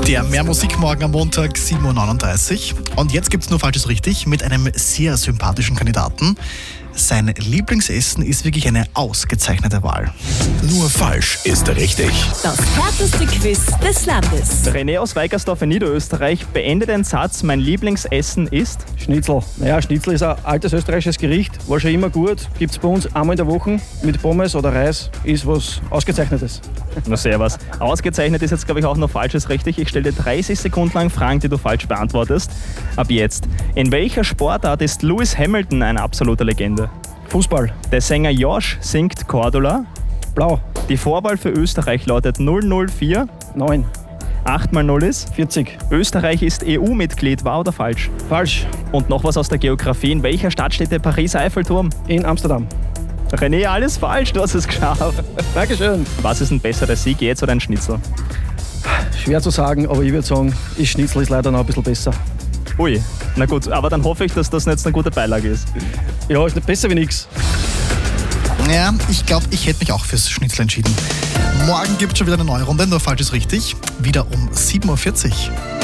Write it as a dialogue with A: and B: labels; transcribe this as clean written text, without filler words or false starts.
A: Der Mehrmusikmorgen am Montag 7.39 Uhr. Und jetzt gibt's nur Falsches richtig mit einem sehr sympathischen Kandidaten. Sein Lieblingsessen ist wirklich eine ausgezeichnete Wahl.
B: Nur falsch ist richtig.
C: Das härteste Quiz des Landes.
D: René aus Weigersdorf in Niederösterreich beendet den Satz, mein Lieblingsessen ist...
E: Schnitzel. Naja, Schnitzel ist ein altes österreichisches Gericht, war schon immer gut. Gibt es bei uns einmal in der Woche mit Pommes oder Reis, ist was Ausgezeichnetes.
D: Na sehr was. Ausgezeichnet ist jetzt, glaube ich, auch noch Falsches richtig. Ich stelle dir 30 Sekunden lang Fragen, die du falsch beantwortest. Ab jetzt. In welcher Sportart ist Lewis Hamilton eine absolute Legende?
E: Fußball.
D: Der Sänger Josh singt Cordula.
E: Blau.
D: Die Vorwahl für Österreich lautet 004.
E: 9.
D: 8 mal 0 ist.
E: 40.
D: Österreich ist EU-Mitglied, wahr oder falsch?
E: Falsch.
D: Und noch was aus der Geografie. In welcher Stadt steht der Pariser Eiffelturm?
E: In Amsterdam.
D: René, alles falsch, du hast es geschafft.
E: Dankeschön.
D: Was ist ein besserer Sieg, jetzt oder ein Schnitzel?
E: Schwer zu sagen, aber ich würde sagen, Schnitzel ist leider noch ein bisschen besser.
D: Ui, na gut, aber dann hoffe ich, dass das jetzt eine gute Beilage ist.
E: Ja, ist nicht besser wie nix.
A: Ja, ich glaube, ich hätte mich auch fürs Schnitzel entschieden. Morgen gibt's schon wieder eine neue Runde, nur Falsches richtig. Wieder um 7.40 Uhr.